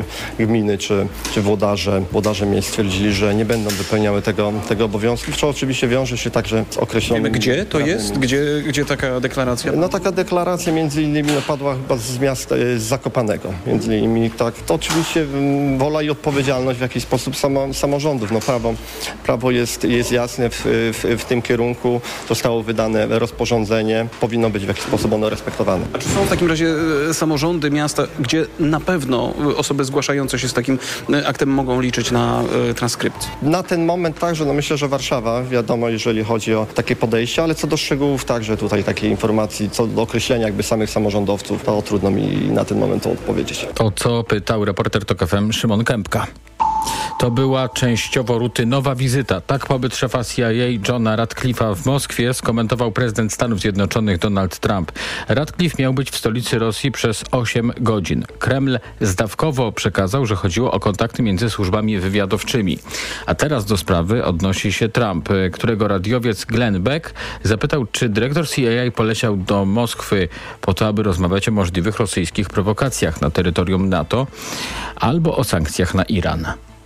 gminy czy włodarze miejsc stwierdzili, że nie będą wypełniały tego obowiązku, co oczywiście wiąże się także z określonym... Wiemy, gdzie to jest? Gdzie taka deklaracja? No taka deklaracja między innymi padła chyba z miasta z Zakopanego. Między innymi tak. To oczywiście wola i odpowiedzialność w jakiś sposób samorządów. No prawo jest jasne w tym kierunku. Zostało wydane rozporządzenie. Powinno być w jakiś sposób ono respektowane. A czy są w takim razie samorządy, miasta, gdzie na pewno osoby zgłaszające się z takim aktem mogą liczyć na transkrypcję? Na ten moment także, no myślę, że Warszawa, wiadomo, jeżeli chodzi o takie podejście, ale co do szczegółów także tutaj takiej informacji, co do określenia jakby samych samorządowców, to trudno mi na ten moment odpowiedzieć. O co pytał reporter TOK FM Szymon Kępka. To była częściowo rutynowa wizyta. Tak pobyt szefa CIA Johna Ratcliffe'a w Moskwie skomentował prezydent Stanów Zjednoczonych Donald Trump. Ratcliffe miał być w stolicy Rosji przez 8 godzin. Kreml zdawkowo przekazał, że chodziło o kontakty między służbami wywiadowczymi. A teraz do sprawy odnosi się Trump, którego radiowiec Glenn Beck zapytał, czy dyrektor CIA poleciał do Moskwy po to, aby rozmawiać o możliwych rosyjskich prowokacjach na terytorium NATO albo o sankcjach na Iran.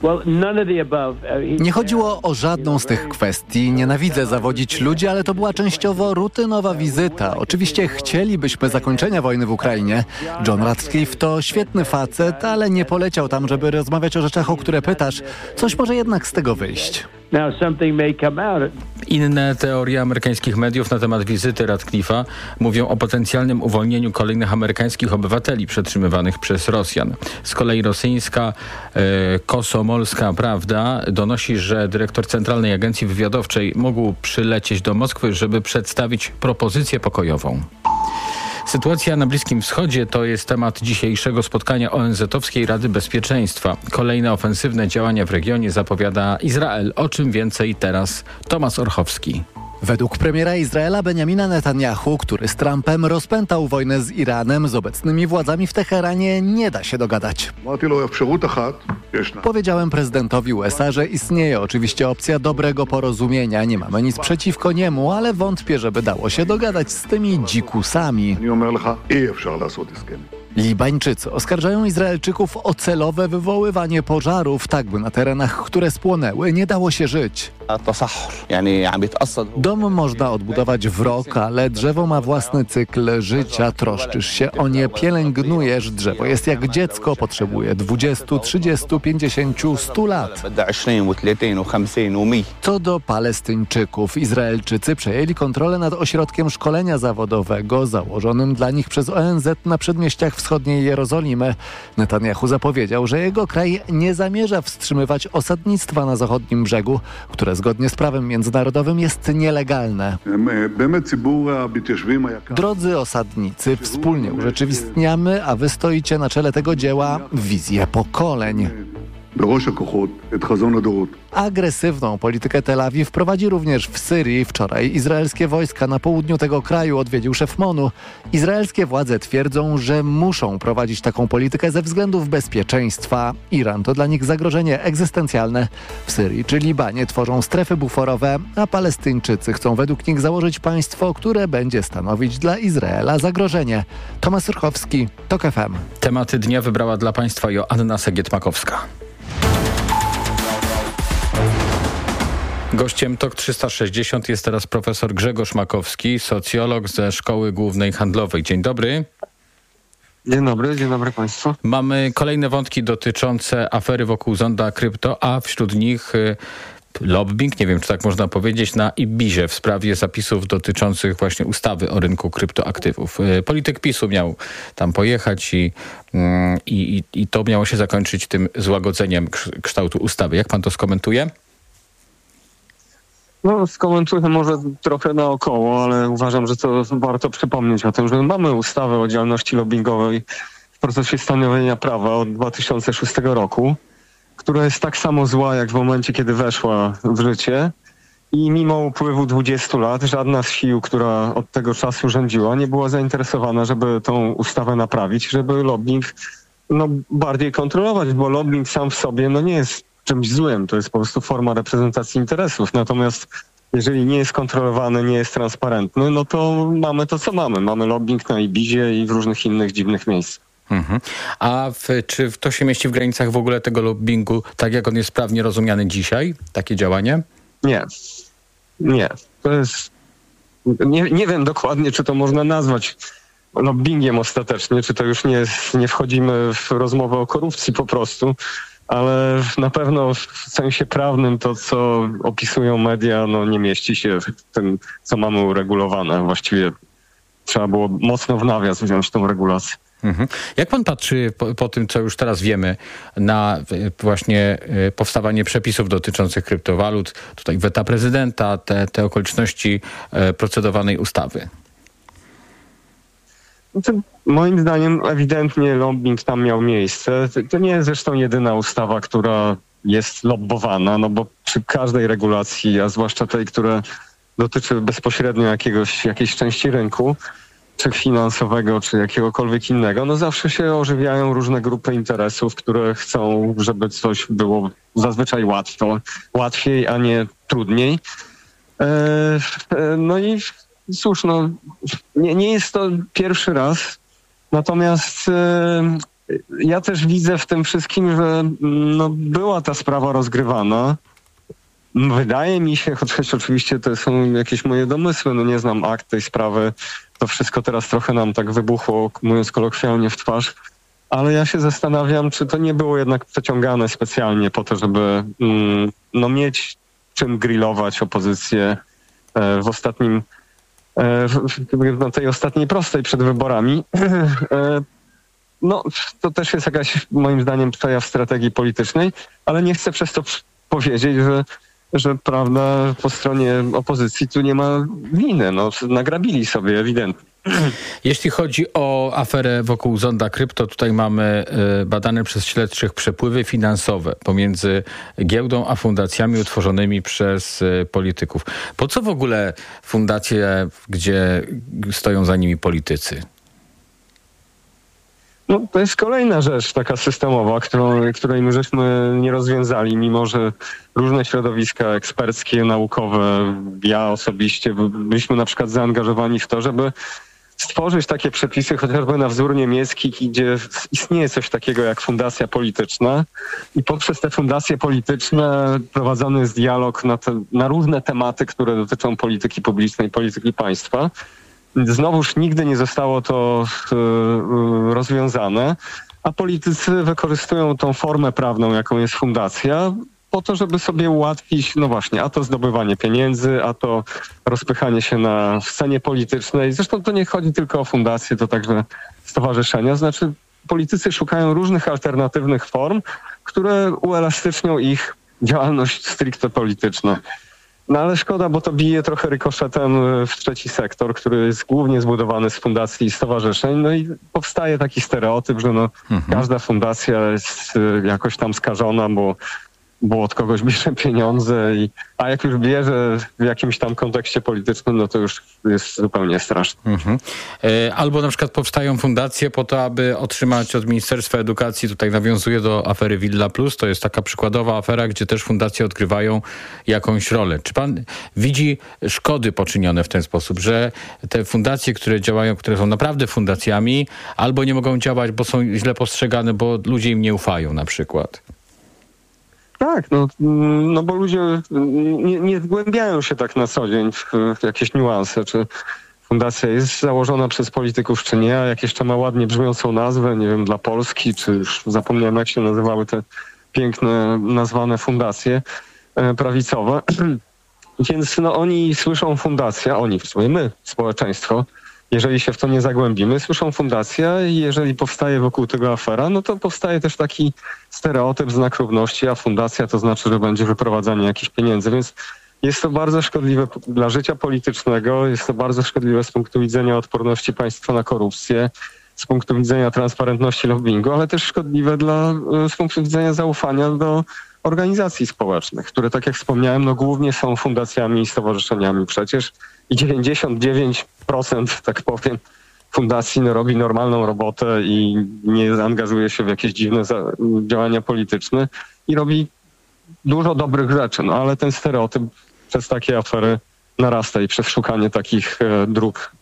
Nie chodziło o żadną z tych kwestii. Nienawidzę zawodzić ludzi, ale to była częściowo rutynowa wizyta. Oczywiście chcielibyśmy zakończenia wojny w Ukrainie. John Ratcliffe to świetny facet, ale nie poleciał tam, żeby rozmawiać o rzeczach, o które pytasz. Coś może jednak z tego wyjść. Inne teorie amerykańskich mediów na temat wizyty Ratcliffe'a mówią o potencjalnym uwolnieniu kolejnych amerykańskich obywateli przetrzymywanych przez Rosjan. Z kolei rosyjska Komsomolska Prawda donosi, że dyrektor Centralnej Agencji Wywiadowczej mógł przylecieć do Moskwy, żeby przedstawić propozycję pokojową. Sytuacja na Bliskim Wschodzie to jest temat dzisiejszego spotkania ONZ-owskiej Rady Bezpieczeństwa. Kolejne ofensywne działania w regionie zapowiada Izrael. O czym więcej teraz Tomasz Orchowski. Według premiera Izraela Benjamina Netanyahu, który z Trumpem rozpętał wojnę z Iranem, z obecnymi władzami w Teheranie nie da się dogadać. Powiedziałem prezydentowi USA, że istnieje oczywiście opcja dobrego porozumienia. Nie mamy nic przeciwko niemu, ale wątpię, żeby dało się dogadać z tymi dzikusami. Libańczycy oskarżają Izraelczyków o celowe wywoływanie pożarów, tak by na terenach, które spłonęły, nie dało się żyć. Dom można odbudować w rok, ale drzewo ma własny cykl życia, troszczysz się o nie, pielęgnujesz. Drzewo jest jak dziecko, potrzebuje 20, 30, 50, 100 lat. Co do Palestyńczyków, Izraelczycy przejęli kontrolę nad ośrodkiem szkolenia zawodowego założonym dla nich przez ONZ na przedmieściach wschodniej Jerozolimy. Netanyahu zapowiedział, że jego kraj nie zamierza wstrzymywać osadnictwa na zachodnim brzegu, które zgodnie z prawem międzynarodowym jest nielegalne. Drodzy osadnicy, wspólnie urzeczywistniamy, a wy stoicie na czele tego dzieła, wizję pokoleń. Agresywną politykę Tel Awiw prowadzi również w Syrii. Wczoraj izraelskie wojska na południu tego kraju odwiedził szef MONU. Izraelskie władze twierdzą, że muszą prowadzić taką politykę ze względów bezpieczeństwa. Iran to dla nich zagrożenie egzystencjalne. W Syrii czy Libanie tworzą strefy buforowe, a Palestyńczycy chcą według nich założyć państwo, które będzie stanowić dla Izraela zagrożenie. Tomasz Orchowski, TOK FM. Tematy dnia wybrała dla Państwa Joanna Segiet-Makowska. Gościem TOK 360 jest teraz profesor Grzegorz Makowski, socjolog ze Szkoły Głównej Handlowej. Dzień dobry. Dzień dobry Państwu. Mamy kolejne wątki dotyczące afery wokół zonda krypto, a wśród nich lobbying, nie wiem czy tak można powiedzieć, na Ibizie w sprawie zapisów dotyczących właśnie ustawy o rynku kryptoaktywów. Polityk PiS-u miał tam pojechać i to miało się zakończyć tym złagodzeniem kształtu ustawy. Jak pan to skomentuje? No, skomentuję może trochę naokoło, ale uważam, że to warto przypomnieć o tym, że mamy ustawę o działalności lobbingowej w procesie stanowienia prawa od 2006 roku, która jest tak samo zła, jak w momencie, kiedy weszła w życie. I mimo upływu 20 lat żadna z sił, która od tego czasu rządziła, nie była zainteresowana, żeby tą ustawę naprawić, żeby lobbying bardziej kontrolować, bo lobbying sam w sobie nie jest czymś złym, to jest po prostu forma reprezentacji interesów. Natomiast jeżeli nie jest kontrolowany, nie jest transparentny, no to mamy to, co mamy. Mamy lobbying na Ibizie i w różnych innych dziwnych miejscach. A czy to się mieści w granicach w ogóle tego lobbingu, tak jak on jest prawnie rozumiany dzisiaj, takie działanie? Nie. To jest... Nie wiem dokładnie, czy to można nazwać lobbingiem ostatecznie, czy to już nie wchodzimy w rozmowę o korupcji po prostu, ale na pewno w sensie prawnym to, co opisują media, nie mieści się w tym, co mamy uregulowane. Właściwie trzeba było mocno w nawias wziąć tą regulację. Jak pan patrzy po tym, co już teraz wiemy, na właśnie powstawanie przepisów dotyczących kryptowalut, tutaj weta prezydenta, te okoliczności procedowanej ustawy? Moim zdaniem ewidentnie lobbying tam miał miejsce. To nie jest zresztą jedyna ustawa, która jest lobbowana, bo przy każdej regulacji, a zwłaszcza tej, która dotyczy bezpośrednio jakiejś części rynku, czy finansowego, czy jakiegokolwiek innego, zawsze się ożywiają różne grupy interesów, które chcą, żeby coś było zazwyczaj łatwiej, a nie trudniej. I cóż, nie jest to pierwszy raz, natomiast ja też widzę w tym wszystkim, że była ta sprawa rozgrywana. Wydaje mi się, choć oczywiście to są jakieś moje domysły, nie znam akt tej sprawy, to wszystko teraz trochę nam tak wybuchło, mówiąc kolokwialnie, w twarz, ale ja się zastanawiam, czy to nie było jednak przeciągane specjalnie po to, żeby mieć czym grillować opozycję na tej ostatniej prostej przed wyborami. To też jest jakaś, moim zdaniem, przejaw strategii politycznej, ale nie chcę przez to powiedzieć, że prawda, po stronie opozycji tu nie ma winy. Nagrabili sobie ewidentnie. Jeśli chodzi o aferę wokół zonda krypto, tutaj mamy badane przez śledczych przepływy finansowe pomiędzy giełdą a fundacjami utworzonymi przez polityków. Po co w ogóle fundacje, gdzie stoją za nimi politycy? To jest kolejna rzecz taka systemowa, której my żeśmy nie rozwiązali, mimo że różne środowiska eksperckie, naukowe, ja osobiście byliśmy na przykład zaangażowani w to, żeby stworzyć takie przepisy chociażby na wzór niemiecki, gdzie istnieje coś takiego jak fundacja polityczna i poprzez te fundacje polityczne prowadzony jest dialog na różne tematy, które dotyczą polityki publicznej, polityki państwa. Znowuż nigdy nie zostało to rozwiązane, a politycy wykorzystują tą formę prawną, jaką jest fundacja, po to, żeby sobie ułatwić, a to zdobywanie pieniędzy, a to rozpychanie się na scenie politycznej. Zresztą to nie chodzi tylko o fundacje, to także stowarzyszenia. Znaczy politycy szukają różnych alternatywnych form, które uelastycznią ich działalność stricte polityczną. Ale szkoda, bo to bije trochę rykoszetem w trzeci sektor, który jest głównie zbudowany z fundacji i stowarzyszeń. I powstaje taki stereotyp, że każda fundacja jest jakoś tam skażona, bo od kogoś bierze pieniądze, a jak już bierze w jakimś tam kontekście politycznym, to już jest zupełnie straszne. Albo na przykład powstają fundacje po to, aby otrzymać od Ministerstwa Edukacji, tutaj nawiązuję do afery Villa Plus, to jest taka przykładowa afera, gdzie też fundacje odgrywają jakąś rolę. Czy pan widzi szkody poczynione w ten sposób, że te fundacje, które działają, które są naprawdę fundacjami, albo nie mogą działać, bo są źle postrzegane, bo ludzie im nie ufają na przykład? Tak, bo ludzie nie zgłębiają się tak na co dzień w jakieś niuanse, czy fundacja jest założona przez polityków, czy nie, a jak jeszcze ma ładnie brzmiącą nazwę, nie wiem, dla Polski, czy już zapomniałem, jak się nazywały te piękne nazwane fundacje prawicowe. Więc oni słyszą fundacja, w sumie my, społeczeństwo, jeżeli się w to nie zagłębimy, słyszą fundacja i jeżeli powstaje wokół tego afera, to powstaje też taki stereotyp, znak równości, a fundacja to znaczy, że będzie wyprowadzanie jakichś pieniędzy, więc jest to bardzo szkodliwe dla życia politycznego, jest to bardzo szkodliwe z punktu widzenia odporności państwa na korupcję, z punktu widzenia transparentności lobbingu, ale też szkodliwe z punktu widzenia zaufania do organizacji społecznych, które, tak jak wspomniałem, głównie są fundacjami i stowarzyszeniami przecież i 99%, tak powiem, fundacji robi normalną robotę i nie angażuje się w jakieś dziwne działania polityczne i robi dużo dobrych rzeczy, ale ten stereotyp przez takie afery narasta i przez szukanie takich dróg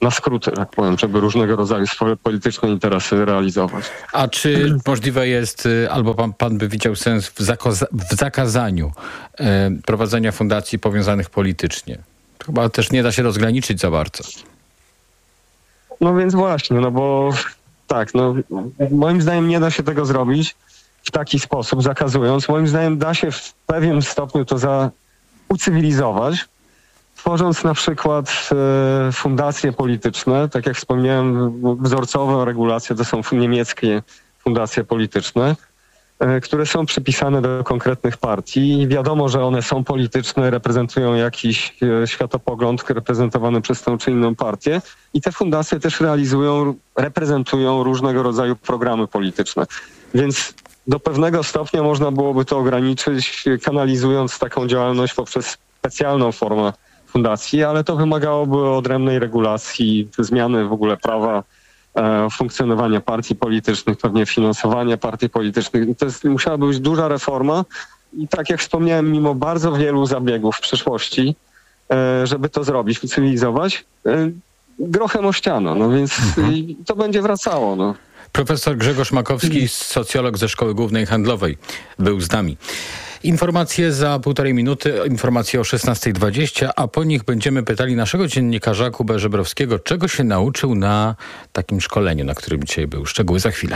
na skróty, tak powiem, żeby różnego rodzaju swoje polityczne interesy realizować. A czy możliwe jest, albo pan by widział sens w zakazaniu prowadzenia fundacji powiązanych politycznie? Chyba też nie da się rozgraniczyć za bardzo. No więc właśnie, no bo tak, no moim zdaniem nie da się tego zrobić w taki sposób, zakazując. Moim zdaniem da się w pewnym stopniu to ucywilizować, tworząc na przykład fundacje polityczne. Tak jak wspomniałem, wzorcowe regulacje to są niemieckie fundacje polityczne, które są przypisane do konkretnych partii i wiadomo, że one są polityczne, reprezentują jakiś światopogląd reprezentowany przez tą czy inną partię i te fundacje też reprezentują różnego rodzaju programy polityczne. Więc do pewnego stopnia można byłoby to ograniczyć, kanalizując taką działalność poprzez specjalną formę fundacji, ale to wymagałoby odrębnej regulacji, zmiany w ogóle prawa funkcjonowania partii politycznych, pewnie finansowania partii politycznych. Musiałaby być duża reforma i tak jak wspomniałem, mimo bardzo wielu zabiegów w przeszłości, żeby to zrobić, ucywilizować, grochem o ściano, no więc to będzie wracało. No. Profesor Grzegorz Makowski, socjolog ze Szkoły Głównej Handlowej, był z nami. Informacje za 1,5 minuty, informacje o 16:20, a po nich będziemy pytali naszego dziennikarza Kubę Żebrowskiego, czego się nauczył na takim szkoleniu, na którym dzisiaj był. Szczegóły za chwilę.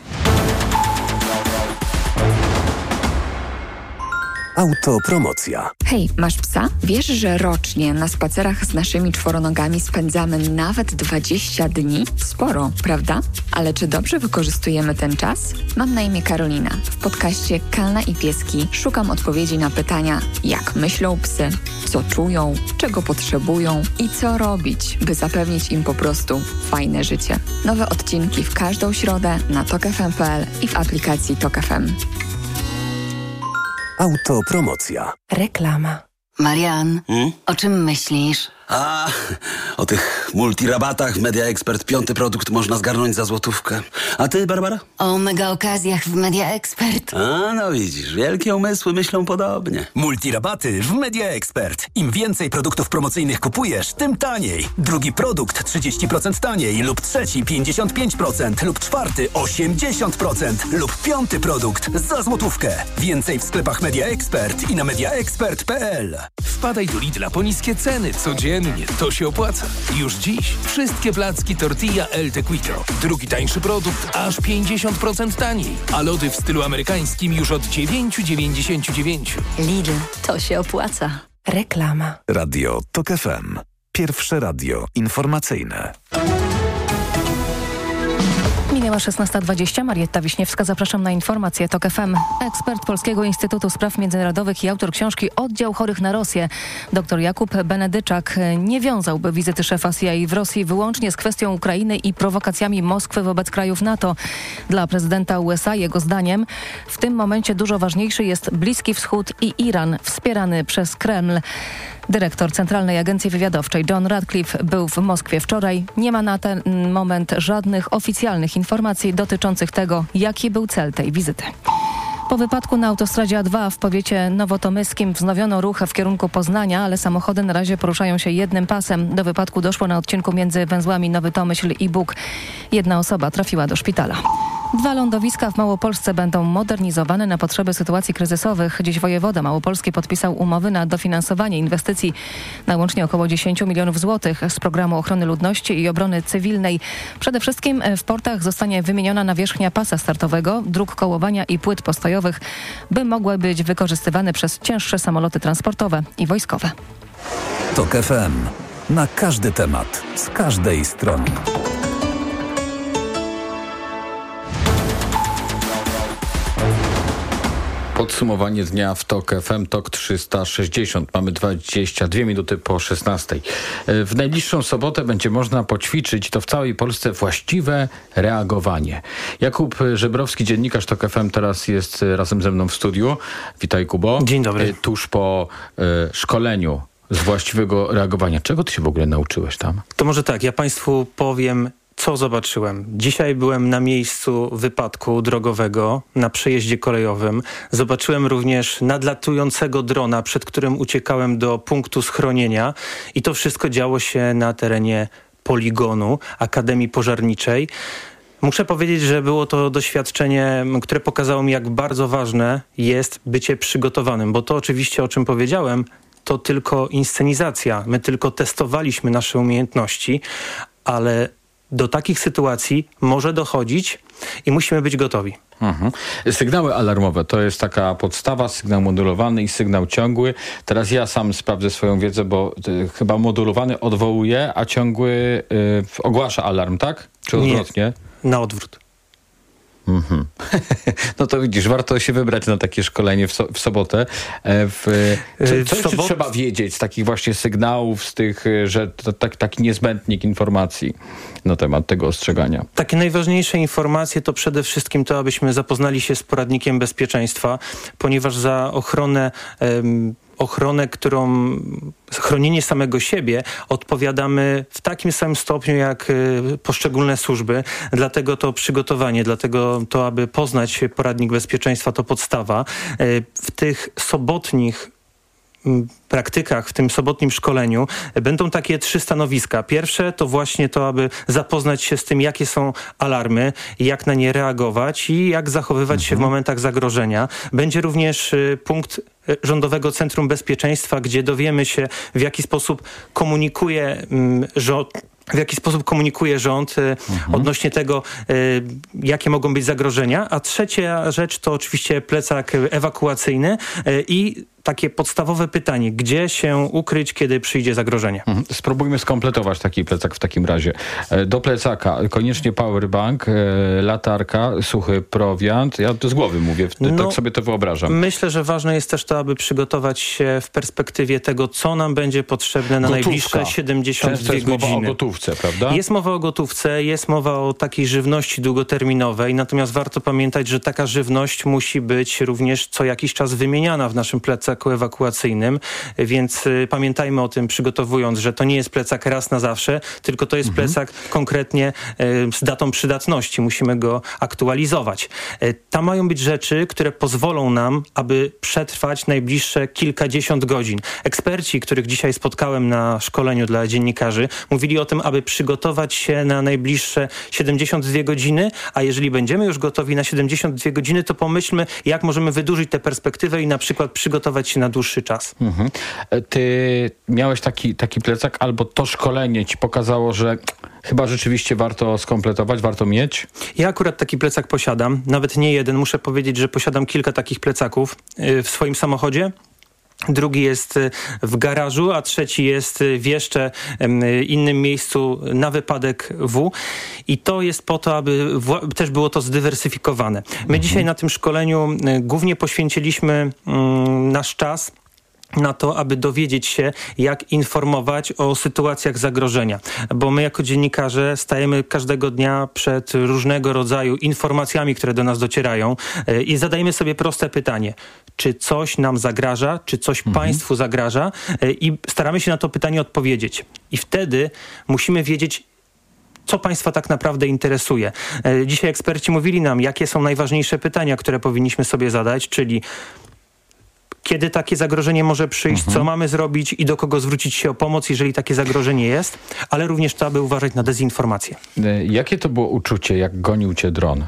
Autopromocja. Hej, masz psa? Wiesz, że rocznie na spacerach z naszymi czworonogami spędzamy nawet 20 dni? Sporo, prawda? Ale czy dobrze wykorzystujemy ten czas? Mam na imię Karolina. W podcaście Kalna i Pieski szukam odpowiedzi na pytania, jak myślą psy, co czują, czego potrzebują i co robić, by zapewnić im po prostu fajne życie. Nowe odcinki w każdą środę na tokfm.pl i w aplikacji Tok FM. Autopromocja. Reklama. Marian, o czym myślisz? O tych multirabatach Media Expert 5. produkt można zgarnąć za złotówkę. A ty, Barbara? O mega okazjach w Media Expert. No widzisz, wielkie umysły myślą podobnie. Multirabaty w Media Expert. Im więcej produktów promocyjnych kupujesz, tym taniej. Drugi produkt 30% taniej lub trzeci 55% lub czwarty 80% lub 5. produkt za złotówkę. Więcej w sklepach Media Expert i na mediaexpert.pl. Wpadaj do Lidla po niskie ceny codziennie. To się opłaca. Już dziś wszystkie placki tortilla El Tequito. Drugi tańszy produkt aż 50% taniej. A lody w stylu amerykańskim już od 9,99. Lidl, to się opłaca. Reklama. Radio Tok FM. Pierwsze radio informacyjne. Minęła 16:20. Marietta Wiśniewska, zapraszam na informacje TOK FM. Ekspert Polskiego Instytutu Spraw Międzynarodowych i autor książki Oddział chorych na Rosję, dr Jakub Benedyczak, nie wiązałby wizyty szefa CIA w Rosji wyłącznie z kwestią Ukrainy i prowokacjami Moskwy wobec krajów NATO. Dla prezydenta USA, jego zdaniem, w tym momencie dużo ważniejszy jest Bliski Wschód i Iran, wspierany przez Kreml. Dyrektor Centralnej Agencji Wywiadowczej John Ratcliffe był w Moskwie wczoraj. Nie ma na ten moment żadnych oficjalnych informacji dotyczących tego, jaki był cel tej wizyty. Po wypadku na autostradzie A2 w powiecie nowotomyskim wznowiono ruch w kierunku Poznania, ale samochody na razie poruszają się jednym pasem. Do wypadku doszło na odcinku między węzłami Nowy Tomyśl i Bóg. Jedna osoba trafiła do szpitala. 2 lądowiska w Małopolsce będą modernizowane na potrzeby sytuacji kryzysowych. Dziś wojewoda małopolski podpisał umowy na dofinansowanie inwestycji na łącznie około 10 milionów złotych z Programu Ochrony Ludności i Obrony Cywilnej. Przede wszystkim w portach zostanie wymieniona nawierzchnia pasa startowego, dróg kołowania i płyt postojowych, by mogły być wykorzystywane przez cięższe samoloty transportowe i wojskowe. Tok FM. Na każdy temat, z każdej strony. Podsumowanie dnia w TOK FM, TOK 360. Mamy 22 minuty po 16. W najbliższą sobotę będzie można poćwiczyć, to w całej Polsce, właściwe reagowanie. Jakub Żebrowski, dziennikarz TOK FM, teraz jest razem ze mną w studiu. Witaj, Kubo. Dzień dobry. Tuż po szkoleniu z właściwego reagowania. Czego ty się w ogóle nauczyłeś tam? To może tak, ja Państwu powiem, co zobaczyłem. Dzisiaj byłem na miejscu wypadku drogowego na przejeździe kolejowym. Zobaczyłem również nadlatującego drona, przed którym uciekałem do punktu schronienia i to wszystko działo się na terenie poligonu Akademii Pożarniczej. Muszę powiedzieć, że było to doświadczenie, które pokazało mi, jak bardzo ważne jest bycie przygotowanym, bo to oczywiście, o czym powiedziałem, to tylko inscenizacja. My tylko testowaliśmy nasze umiejętności, ale do takich sytuacji może dochodzić i musimy być gotowi. Sygnały alarmowe to jest taka podstawa, sygnał modulowany i sygnał ciągły. Teraz ja sam sprawdzę swoją wiedzę, bo chyba modulowany odwołuje, a ciągły ogłasza alarm, tak? Czy odwrotnie? Nie, na odwrót. No to widzisz, warto się wybrać na takie szkolenie w sobotę. Co trzeba wiedzieć z takich właśnie sygnałów, z tych, że to taki niezbędnik informacji na temat tego ostrzegania? Takie najważniejsze informacje to przede wszystkim to, abyśmy zapoznali się z poradnikiem bezpieczeństwa, ponieważ za chronienie samego siebie odpowiadamy w takim samym stopniu jak poszczególne służby. Dlatego to przygotowanie, dlatego to, aby poznać poradnik bezpieczeństwa, to podstawa. W tych sobotnich praktykach, w tym sobotnim szkoleniu będą takie 3 stanowiska. Pierwsze to właśnie to, aby zapoznać się z tym, jakie są alarmy, jak na nie reagować i jak zachowywać się w momentach zagrożenia. Będzie również punkt Rządowego Centrum Bezpieczeństwa, gdzie dowiemy się, w jaki sposób komunikuje rząd odnośnie tego, jakie mogą być zagrożenia. A trzecia rzecz to oczywiście plecak ewakuacyjny i takie podstawowe pytanie, gdzie się ukryć, kiedy przyjdzie zagrożenie? Spróbujmy skompletować taki plecak w takim razie. Do plecaka koniecznie powerbank, latarka, suchy prowiant. Ja to z głowy mówię, tak sobie to wyobrażam. Myślę, że ważne jest też to, aby przygotować się w perspektywie tego, co nam będzie potrzebne na najbliższe 72 Często jest godziny. Mowa o gotówce, prawda? Jest mowa o gotówce, jest mowa o takiej żywności długoterminowej, natomiast warto pamiętać, że taka żywność musi być również co jakiś czas wymieniana w naszym plecaku ewakuacyjnym, więc pamiętajmy o tym, przygotowując, że to nie jest plecak raz na zawsze, tylko to jest plecak konkretnie z datą przydatności. Musimy go aktualizować. Tam mają być rzeczy, które pozwolą nam, aby przetrwać najbliższe kilkadziesiąt godzin. Eksperci, których dzisiaj spotkałem na szkoleniu dla dziennikarzy, mówili o tym, aby przygotować się na najbliższe 72 godziny, a jeżeli będziemy już gotowi na 72 godziny, to pomyślmy, jak możemy wydłużyć tę perspektywę i na przykład przygotować się na dłuższy czas. Ty miałeś taki plecak, albo to szkolenie ci pokazało, że chyba rzeczywiście warto skompletować, warto mieć? Ja akurat taki plecak posiadam, nawet nie jeden. Muszę powiedzieć, że posiadam kilka takich plecaków w swoim samochodzie. Drugi jest w garażu, a trzeci jest w jeszcze innym miejscu na wypadek W. I to jest po to, aby też było to zdywersyfikowane. My dzisiaj na tym szkoleniu głównie poświęciliśmy nasz czas na to, aby dowiedzieć się, jak informować o sytuacjach zagrożenia. Bo my jako dziennikarze stajemy każdego dnia przed różnego rodzaju informacjami, które do nas docierają i zadajemy sobie proste pytanie. Czy coś nam zagraża? Czy coś państwu zagraża? I staramy się na to pytanie odpowiedzieć. I wtedy musimy wiedzieć, co państwa tak naprawdę interesuje. Dzisiaj eksperci mówili nam, jakie są najważniejsze pytania, które powinniśmy sobie zadać, czyli kiedy takie zagrożenie może przyjść, co mamy zrobić i do kogo zwrócić się o pomoc, jeżeli takie zagrożenie jest, ale również to, aby uważać na dezinformację. Jakie to było uczucie, jak gonił cię dron?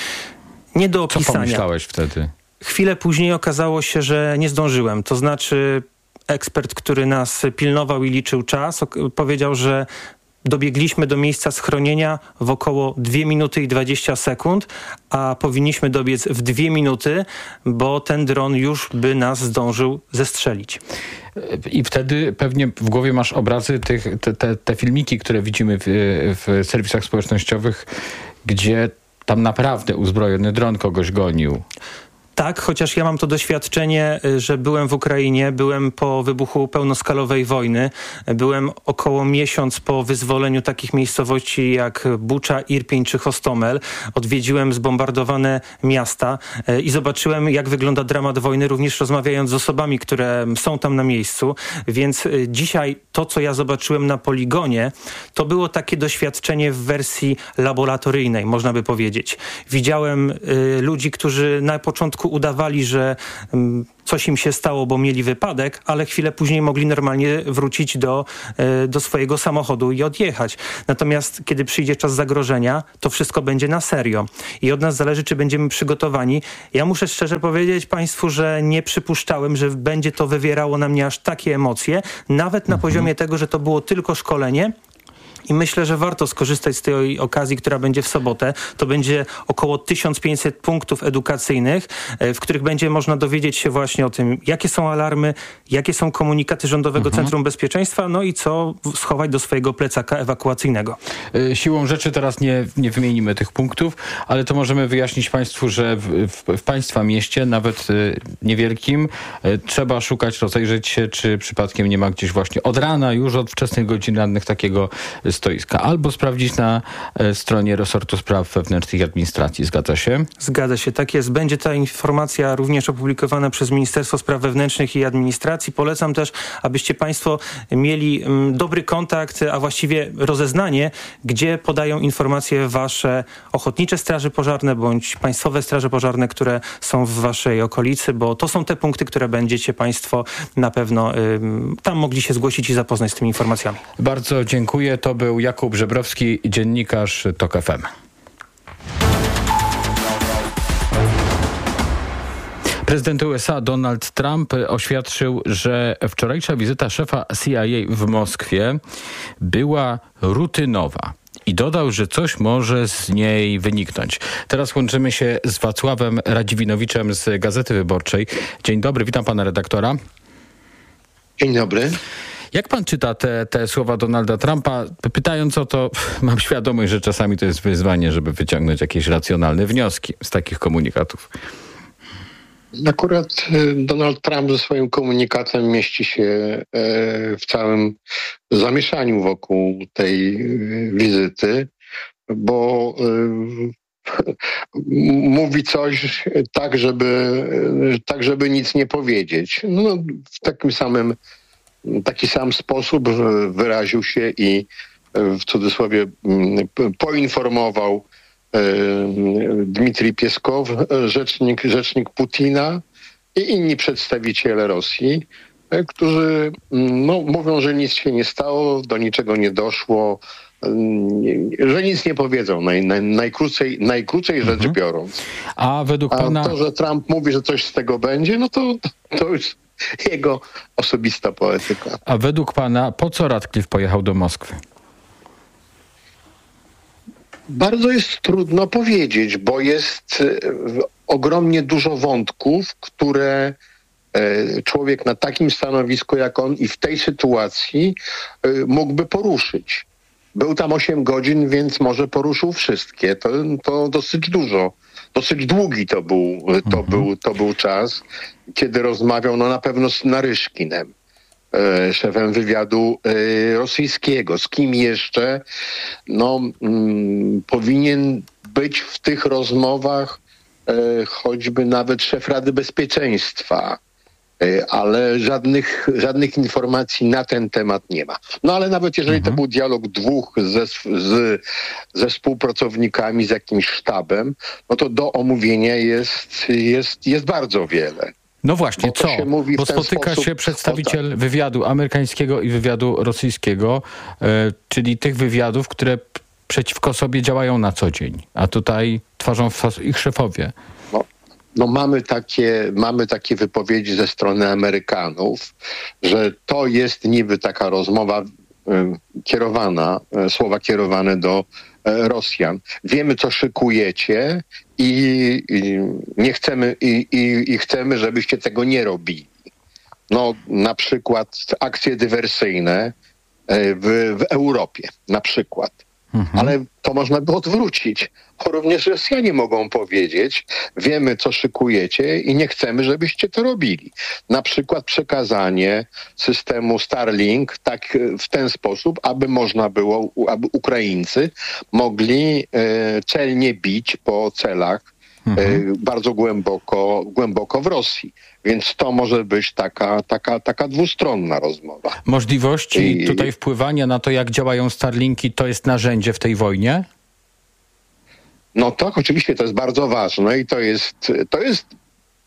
Nie do opisania. Co pomyślałeś wtedy? Chwilę później okazało się, że nie zdążyłem. To znaczy ekspert, który nas pilnował i liczył czas, powiedział, że dobiegliśmy do miejsca schronienia w około 2 minuty i 20 sekund, a powinniśmy dobiec w 2 minuty, bo ten dron już by nas zdążył zestrzelić. I wtedy pewnie w głowie masz obrazy te filmiki, które widzimy w serwisach społecznościowych, gdzie tam naprawdę uzbrojony dron kogoś gonił. Tak, chociaż ja mam to doświadczenie, że byłem w Ukrainie, byłem po wybuchu pełnoskalowej wojny, byłem około miesiąc po wyzwoleniu takich miejscowości jak Bucza, Irpień czy Hostomel. Odwiedziłem zbombardowane miasta i zobaczyłem, jak wygląda dramat wojny, również rozmawiając z osobami, które są tam na miejscu. Więc dzisiaj to, co ja zobaczyłem na poligonie, to było takie doświadczenie w wersji laboratoryjnej, można by powiedzieć. Widziałem ludzi, którzy na początku początku udawali, że coś im się stało, bo mieli wypadek, ale chwilę później mogli normalnie wrócić do swojego samochodu i odjechać. Natomiast kiedy przyjdzie czas zagrożenia, to wszystko będzie na serio. I od nas zależy, czy będziemy przygotowani. Ja muszę szczerze powiedzieć państwu, że nie przypuszczałem, że będzie to wywierało na mnie aż takie emocje, nawet na poziomie tego, że to było tylko szkolenie. I myślę, że warto skorzystać z tej okazji, która będzie w sobotę. To będzie około 1500 punktów edukacyjnych, w których będzie można dowiedzieć się właśnie o tym, jakie są alarmy, jakie są komunikaty Rządowego Centrum Bezpieczeństwa, no i co schować do swojego plecaka ewakuacyjnego. Siłą rzeczy teraz nie wymienimy tych punktów, ale to możemy wyjaśnić państwu, że w państwa mieście, nawet niewielkim, trzeba szukać, rozejrzeć się, czy przypadkiem nie ma gdzieś właśnie od rana, już od wczesnych godzin rannych takiego stoiska. Albo sprawdzić na stronie resortu spraw wewnętrznych i administracji. Zgadza się? Zgadza się, tak jest. Będzie ta informacja również opublikowana przez Ministerstwo Spraw Wewnętrznych i Administracji. Polecam też, abyście państwo mieli dobry kontakt, a właściwie rozeznanie, gdzie podają informacje wasze ochotnicze straże pożarne bądź państwowe straże pożarne, które są w waszej okolicy, bo to są te punkty, które będziecie państwo na pewno tam mogli się zgłosić i zapoznać z tymi informacjami. Bardzo dziękuję. To był Jakub Żebrowski, dziennikarz TOK FM. Prezydent USA Donald Trump oświadczył, że wczorajsza wizyta szefa CIA w Moskwie była rutynowa. I dodał, że coś może z niej wyniknąć. Teraz łączymy się z Wacławem Radziwinowiczem z Gazety Wyborczej. Dzień dobry, witam pana redaktora. Dzień dobry. Jak pan czyta te słowa Donalda Trumpa? Pytając o to, mam świadomość, że czasami to jest wyzwanie, żeby wyciągnąć jakieś racjonalne wnioski z takich komunikatów. Akurat Donald Trump ze swoim komunikatem mieści się w całym zamieszaniu wokół tej wizyty, bo mówi coś tak, żeby nic nie powiedzieć. No, w taki sam sposób wyraził się i w cudzysłowie poinformował Dmitrij Pieskow, rzecznik Putina i inni przedstawiciele Rosji, którzy mówią, że nic się nie stało, do niczego nie doszło, że nic nie powiedzą, najkrócej rzecz biorąc. A według pana... to, że Trump mówi, że coś z tego będzie, no to już jego osobista poetyka. A według pana po co Radcliffe pojechał do Moskwy? Bardzo jest trudno powiedzieć, bo jest ogromnie dużo wątków, które człowiek na takim stanowisku jak on i w tej sytuacji mógłby poruszyć. Był tam 8 godzin, więc może poruszył wszystkie. To dosyć dużo. Dosyć długi to był czas, kiedy rozmawiał na pewno z Naryszkinem, szefem wywiadu rosyjskiego. Z kim jeszcze? Powinien być w tych rozmowach choćby nawet szef Rady Bezpieczeństwa, ale żadnych informacji na ten temat nie ma. No ale nawet jeżeli to był dialog dwóch ze współpracownikami, z jakimś sztabem, no to do omówienia jest bardzo wiele. No właśnie, co? Bo spotyka się przedstawiciel wywiadu amerykańskiego i wywiadu rosyjskiego, czyli tych wywiadów, które przeciwko sobie działają na co dzień, a tutaj twarzą ich szefowie. No mamy takie wypowiedzi ze strony Amerykanów, że to jest niby taka rozmowa słowa kierowane do Rosjan. Wiemy, co szykujecie i nie chcemy i chcemy, żebyście tego nie robili. No, na przykład akcje dywersyjne w Europie, na przykład. Ale to można by odwrócić. Również Rosjanie mogą powiedzieć, wiemy, co szykujecie i nie chcemy, żebyście to robili. Na przykład przekazanie systemu Starlink w ten sposób, aby można było, aby Ukraińcy mogli celnie bić po celach bardzo głęboko w Rosji. Więc to może być taka dwustronna rozmowa. Możliwości tutaj wpływania na to, jak działają Starlinki, to jest narzędzie w tej wojnie? No tak, oczywiście to jest bardzo ważne i to jest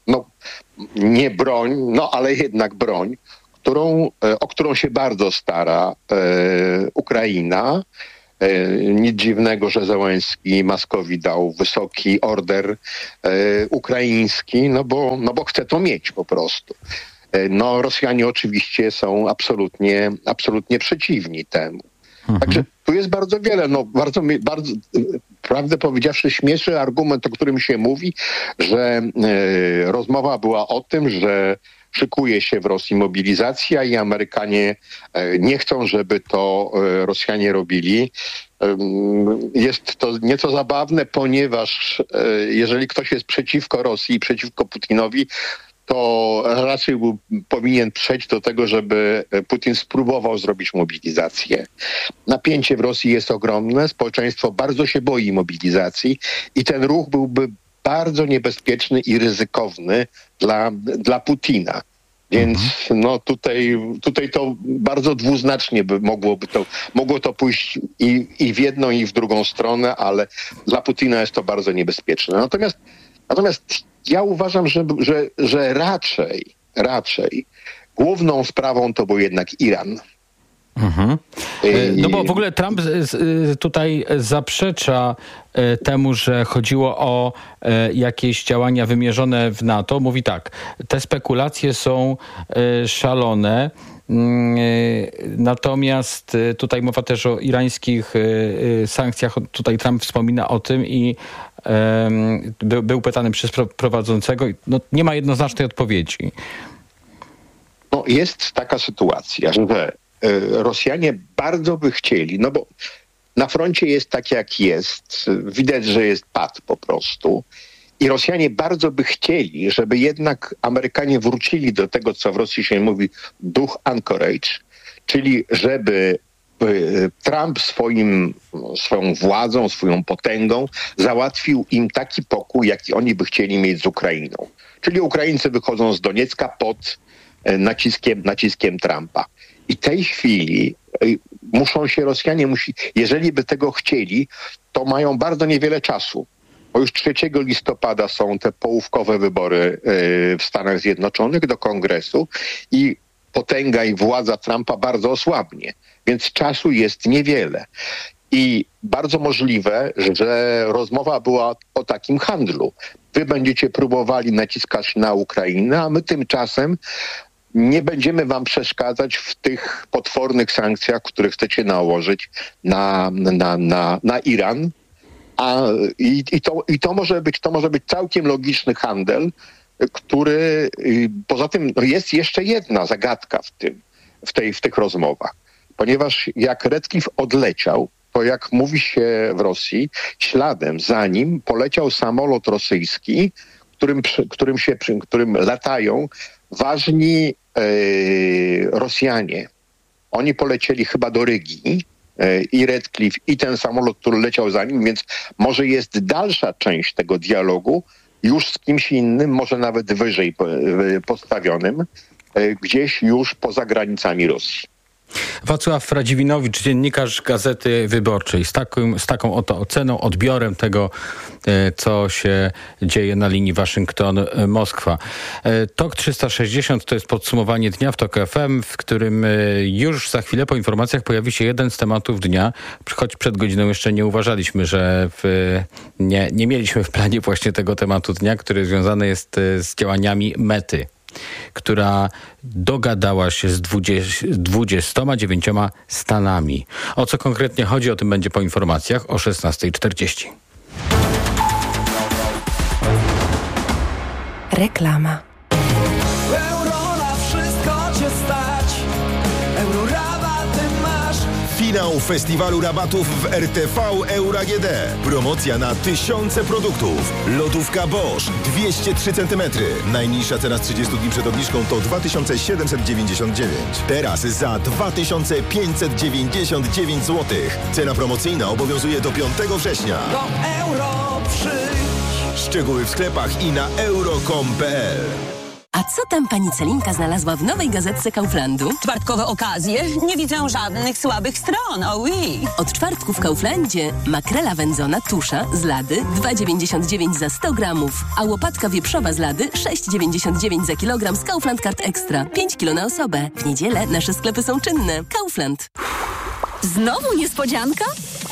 nie broń, ale jednak broń, o którą się bardzo stara Ukraina. Nic dziwnego, że Zełenski Moskwi dał wysoki order ukraiński, bo chce to mieć po prostu. Rosjanie oczywiście są absolutnie przeciwni temu. Także tu jest bardzo wiele, bardzo, prawdę powiedziawszy, śmieszy argument, o którym się mówi, że rozmowa była o tym, że szykuje się w Rosji mobilizacja i Amerykanie nie chcą, żeby to Rosjanie robili. Jest to nieco zabawne, ponieważ jeżeli ktoś jest przeciwko Rosji i przeciwko Putinowi, to raczej powinien przejść do tego, żeby Putin spróbował zrobić mobilizację. Napięcie w Rosji jest ogromne, społeczeństwo bardzo się boi mobilizacji i ten ruch byłby bardzo niebezpieczny i ryzykowny dla Putina. Więc tutaj to bardzo dwuznacznie mogło to pójść i w jedną, i w drugą stronę, ale dla Putina jest to bardzo niebezpieczne. Natomiast ja uważam, że raczej główną sprawą to był jednak Iran. No bo w ogóle Trump tutaj zaprzecza temu, że chodziło o jakieś działania wymierzone w NATO. Mówi tak, te spekulacje są szalone. Natomiast tutaj mowa też o irańskich sankcjach. Tutaj Trump wspomina o tym i był pytany przez prowadzącego. Nie ma jednoznacznej odpowiedzi. Jest taka sytuacja, że Rosjanie bardzo by chcieli, bo na froncie jest tak jak jest. Widać, że jest pad po prostu. I Rosjanie bardzo by chcieli, żeby jednak Amerykanie wrócili do tego, co w Rosji się mówi duch Anchorage, czyli żeby Trump swoją władzą, swoją potęgą załatwił im taki pokój, jaki oni by chcieli mieć z Ukrainą. Czyli Ukraińcy wychodzą z Doniecka pod naciskiem Trumpa. I w tej chwili Rosjanie jeżeli by tego chcieli, to mają bardzo niewiele czasu. Bo już 3 listopada są te połówkowe wybory w Stanach Zjednoczonych do Kongresu i potęga i władza Trumpa bardzo osłabnie. Więc czasu jest niewiele. I bardzo możliwe, że rozmowa była o takim handlu. Wy będziecie próbowali naciskać na Ukrainę, a my tymczasem nie będziemy wam przeszkadzać w tych potwornych sankcjach, które chcecie nałożyć na Iran. I to może być całkiem logiczny handel, który poza tym jest jeszcze jedna zagadka w tych rozmowach. Ponieważ jak Radcliffe odleciał, to jak mówi się w Rosji, śladem za nim poleciał samolot rosyjski, którym latają ważni Rosjanie. Oni polecieli chyba do Rygi, i Radcliffe, i ten samolot, który leciał za nim, więc może jest dalsza część tego dialogu już z kimś innym, może nawet wyżej postawionym, gdzieś już poza granicami Rosji. Wacław Radziwinowicz, dziennikarz Gazety Wyborczej, z taką oto oceną, odbiorem tego, co się dzieje na linii Waszyngton-Moskwa. TOK 360 to jest podsumowanie dnia w TOK FM, w którym już za chwilę po informacjach pojawi się jeden z tematów dnia, choć przed godziną jeszcze nie uważaliśmy, że nie mieliśmy w planie właśnie tego tematu dnia, który związany jest z działaniami Mety, która dogadała się z 29 stanami. O co konkretnie chodzi, o tym będzie po informacjach o 16:40. Reklama. Euro na wszystko cię stać. Eurorabaty masz. Finał festiwalu rabatów w RTV Euro AGD. Promocja na tysiące produktów. Lodówka Bosch 203 cm. Najniższa cena z 30 dni przed obniżką to 2799. Teraz za 2599 zł. Cena promocyjna obowiązuje do 5 września. Do Euro przyjdź. Szczegóły w sklepach i na euro.com.pl. A co tam pani Celinka znalazła w nowej gazetce Kauflandu? Czwartkowe okazje? Nie widzę żadnych słabych stron, oui. Od czwartku w Kauflandzie makrela wędzona tusza z Lady 2,99 za 100 gramów, a łopatka wieprzowa z Lady 6,99 za kilogram z Kaufland Card Extra. 5 kilo na osobę. W niedzielę nasze sklepy są czynne. Kaufland. Znowu niespodzianka?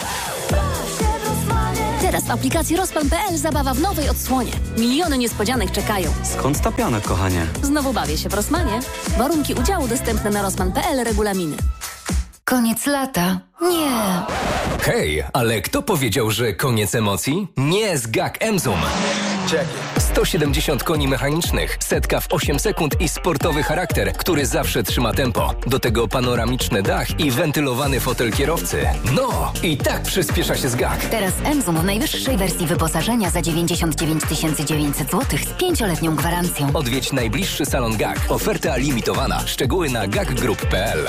Teraz w aplikacji Rospan.pl zabawa w nowej odsłonie. Miliony niespodzianek czekają. Skąd ta piana, kochanie? Znowu bawię się w Rosmanie. Warunki udziału dostępne na Rosman.pl, regulaminy. Koniec lata. Nie. Hej, ale kto powiedział, że koniec emocji? Nie z GAC Emzum. 170 koni mechanicznych, setka w 8 sekund i sportowy charakter, który zawsze trzyma tempo. Do tego panoramiczny dach i wentylowany fotel kierowcy. No, i tak przyspiesza się z GAC. Teraz Emzum w najwyższej wersji wyposażenia za 99 900 zł z 5-letnią gwarancją. Odwiedź najbliższy salon GAC. Oferta limitowana. Szczegóły na gacgroup.pl.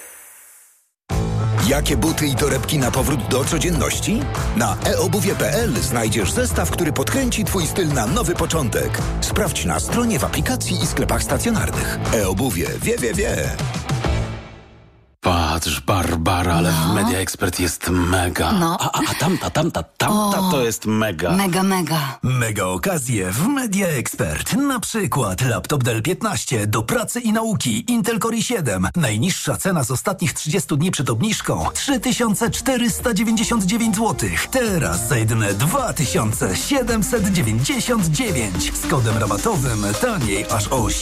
Jakie buty i torebki na powrót do codzienności? Na eobuwie.pl znajdziesz zestaw, który podkręci Twój styl na nowy początek. Sprawdź na stronie, w aplikacji i sklepach stacjonarnych. eObuwie. Wie. Patrz, Barbara, ale w Media Expert jest mega. No. A tamta to jest mega. Mega. Mega okazje w Media Expert. Na przykład laptop Dell 15 do pracy i nauki Intel Core i7. Najniższa cena z ostatnich 30 dni przed obniżką 3499 zł. Teraz za jedyne 2799. Z kodem rabatowym taniej aż o